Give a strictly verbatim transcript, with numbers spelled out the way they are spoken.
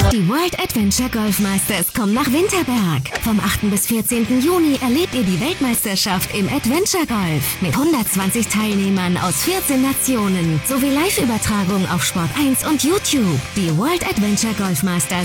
Die World Adventure Golf Masters kommen nach Winterberg. Vom achten bis vierzehnten Juni erlebt ihr die Weltmeisterschaft im Adventure Golf mit hundertzwanzig Teilnehmern aus vierzehn Nationen sowie Live-Übertragung auf Sport eins und YouTube. Die World Adventure Golf Masters